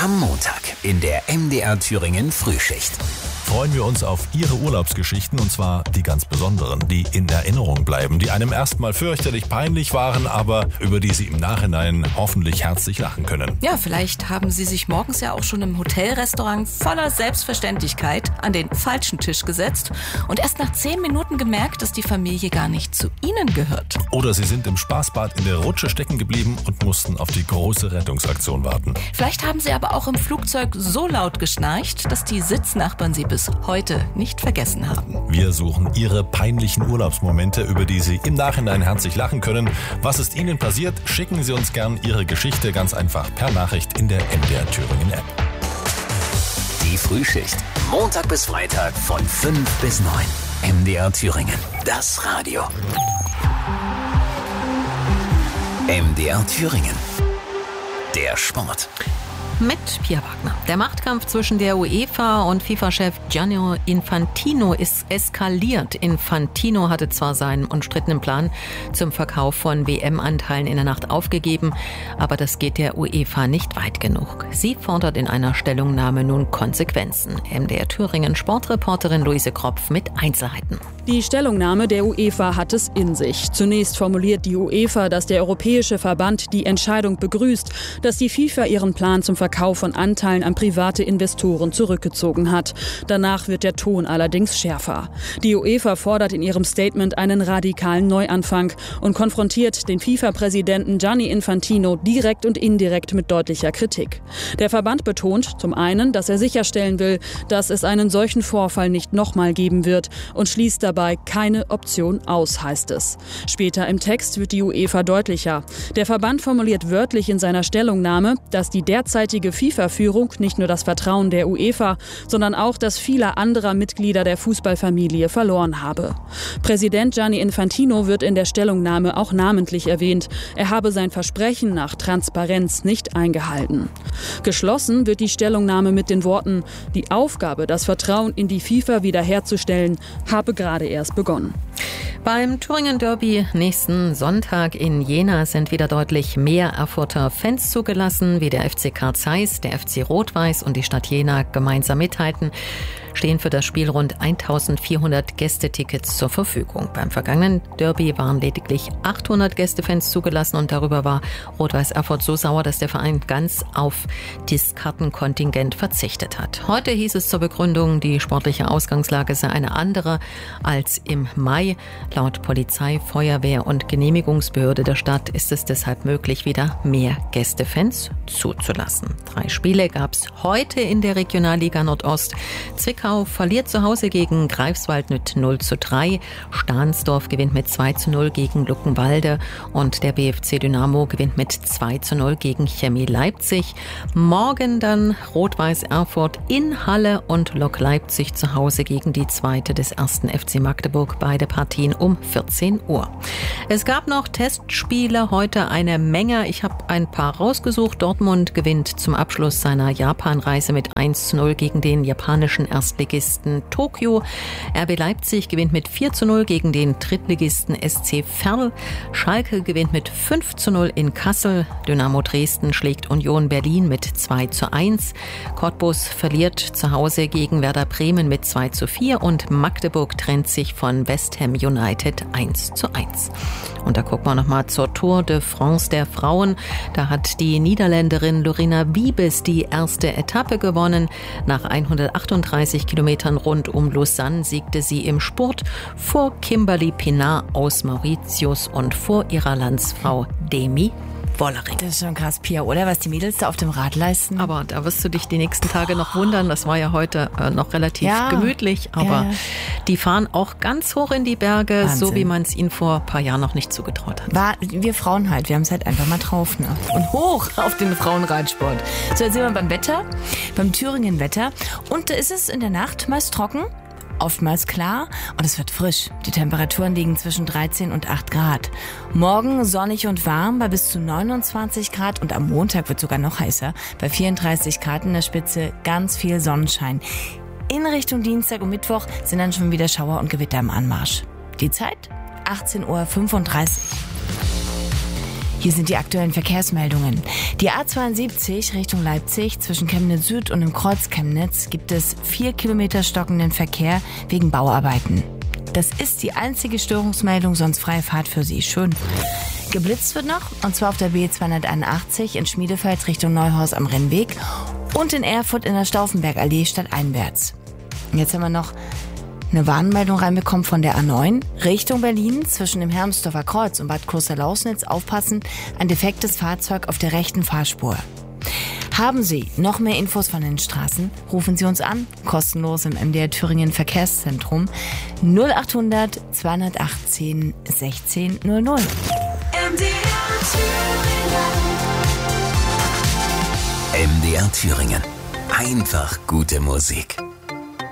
Am Montag in der MDR Thüringen Frühschicht. Freuen wir uns auf Ihre Urlaubsgeschichten, und zwar die ganz besonderen, die in Erinnerung bleiben, die einem erstmal fürchterlich peinlich waren, aber über die Sie im Nachhinein hoffentlich herzlich lachen können. Ja, vielleicht haben Sie sich morgens ja auch schon im Hotelrestaurant voller Selbstverständlichkeit an den falschen Tisch gesetzt und erst nach 10 Minuten gemerkt, dass die Familie gar nicht zu Ihnen gehört. Oder Sie sind im Spaßbad in der Rutsche stecken geblieben und mussten auf die große Rettungsaktion warten. Vielleicht haben Sie aber auch im Flugzeug so laut geschnarcht, dass die Sitznachbarn Sie bis heute nicht vergessen haben. Wir suchen Ihre peinlichen Urlaubsmomente, über die Sie im Nachhinein herzlich lachen können. Was ist Ihnen passiert? Schicken Sie uns gern Ihre Geschichte ganz einfach per Nachricht in der MDR Thüringen App. Die Frühschicht. Montag bis Freitag von 5 bis 9. MDR Thüringen. Das Radio. MDR Thüringen. Der Sport. Mit Pia Wagner. Der Machtkampf zwischen der UEFA und FIFA-Chef Gianni Infantino ist eskaliert. Infantino hatte zwar seinen umstrittenen Plan zum Verkauf von WM-Anteilen in der Nacht aufgegeben, aber das geht der UEFA nicht weit genug. Sie fordert in einer Stellungnahme nun Konsequenzen. MDR Thüringen Sportreporterin Luise Kropf mit Einzelheiten. Die Stellungnahme der UEFA hat es in sich. Zunächst formuliert die UEFA, dass der Europäische Verband die Entscheidung begrüßt, dass die FIFA ihren Plan zum Verkauf von Anteilen an private Investoren zurückgezogen hat. Danach wird der Ton allerdings schärfer. Die UEFA fordert in ihrem Statement einen radikalen Neuanfang und konfrontiert den FIFA-Präsidenten Gianni Infantino direkt und indirekt mit deutlicher Kritik. Der Verband betont zum einen, dass er sicherstellen will, dass es einen solchen Vorfall nicht nochmal geben wird und schließt dabei keine Option aus, heißt es. Später im Text wird die UEFA deutlicher. Der Verband formuliert wörtlich in seiner Stellungnahme, dass die derzeitige FIFA-Führung nicht nur das Vertrauen der UEFA, sondern auch das vieler anderer Mitglieder der Fußballfamilie verloren habe. Präsident Gianni Infantino wird in der Stellungnahme auch namentlich erwähnt. Er habe sein Versprechen nach Transparenz nicht eingehalten. Geschlossen wird die Stellungnahme mit den Worten: Die Aufgabe, das Vertrauen in die FIFA wiederherzustellen, habe gerade erst begonnen. Beim Thüringen Derby nächsten Sonntag in Jena sind wieder deutlich mehr Erfurter Fans zugelassen, wie der FC Karl Zeiss, der FC Rot-Weiß und die Stadt Jena gemeinsam mithalten. Stehen für das Spiel rund 1400 Gästetickets zur Verfügung. Beim vergangenen Derby waren lediglich 800 Gästefans zugelassen und darüber war Rot-Weiß Erfurt so sauer, dass der Verein ganz auf das Kartenkontingent verzichtet hat. Heute hieß es zur Begründung, die sportliche Ausgangslage sei eine andere als im Mai. Laut Polizei, Feuerwehr und Genehmigungsbehörde der Stadt ist es deshalb möglich, wieder mehr Gästefans zuzulassen. 3 Spiele gab es heute in der Regionalliga Nordost. Zwickau verliert zu Hause gegen Greifswald mit 0:3. Stahnsdorf gewinnt mit 2:0 gegen Luckenwalde und der BFC Dynamo gewinnt mit 2:0 gegen Chemie Leipzig. Morgen dann Rot-Weiß Erfurt in Halle und Lok Leipzig zu Hause gegen die zweite des 1. FC Magdeburg. Beide Partien um 14 Uhr. Es gab noch Testspiele, heute eine Menge. Ich habe ein paar rausgesucht. Dortmund gewinnt zum Abschluss seiner Japanreise mit 1:0 gegen den japanischen Erstligisten Tokio. RB Leipzig gewinnt mit 4:0 gegen den Drittligisten SC Verl. Schalke gewinnt mit 5:0 in Kassel. Dynamo Dresden schlägt Union Berlin mit 2:1. Cottbus verliert zu Hause gegen Werder Bremen mit 2:4 und Magdeburg trennt sich von West Ham United 1:1. Und da gucken wir nochmal zur Tour de France der Frauen. Da hat die Niederländerin Lorena Wiebes die erste Etappe gewonnen. Nach 138 Kilometern rund um Lausanne siegte sie im Spurt vor Kimberly Pinard aus Mauritius und vor ihrer Landsfrau Demi Wollering. Das ist schon krass, Pia, oder? Was die Mädels da auf dem Rad leisten. Aber da wirst du dich die nächsten Tage noch wundern. Das war ja heute noch relativ gemütlich. Aber die fahren auch ganz hoch in die Berge, Wahnsinn. So wie man es ihnen vor ein paar Jahren noch nicht zugetraut hat. Wir Frauen halt, wir haben es halt einfach mal drauf. Ne? Und hoch auf den Frauenradsport. So, jetzt sind wir beim Wetter, beim Thüringen-Wetter. Und da ist es in der Nacht meist trocken. Oftmals klar und es wird frisch. Die Temperaturen liegen zwischen 13 und 8 Grad. Morgen sonnig und warm bei bis zu 29 Grad und am Montag wird sogar noch heißer. Bei 34 Grad in der Spitze ganz viel Sonnenschein. In Richtung Dienstag und Mittwoch sind dann schon wieder Schauer und Gewitter im Anmarsch. Die Zeit? 18:35 Uhr. Hier sind die aktuellen Verkehrsmeldungen. Die A72 Richtung Leipzig zwischen Chemnitz Süd und dem Kreuz Chemnitz gibt es 4 Kilometer stockenden Verkehr wegen Bauarbeiten. Das ist die einzige Störungsmeldung, sonst freie Fahrt für Sie. Schön. Geblitzt wird noch, und zwar auf der B281 in Schmiedefeld Richtung Neuhaus am Rennweg und in Erfurt in der Stauffenbergallee stadteinwärts. Und jetzt haben wir noch eine Warnmeldung reinbekommen von der A9 Richtung Berlin zwischen dem Hermsdorfer Kreuz und Bad Klosterlausnitz. Aufpassen, ein defektes Fahrzeug auf der rechten Fahrspur. Haben Sie noch mehr Infos von den Straßen? Rufen Sie uns an, kostenlos im MDR Thüringen Verkehrszentrum 0800 218 1600. MDR Thüringen. Einfach gute Musik.